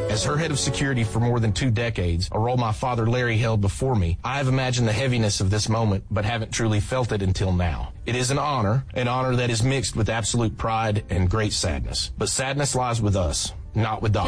As her head of security for more than 2 decades, a role my father Larry held before me, I have imagined the heaviness of this moment, but haven't truly felt it until now. It is an honor that is mixed with absolute pride and great sadness. But sadness lies with us, not with Doc.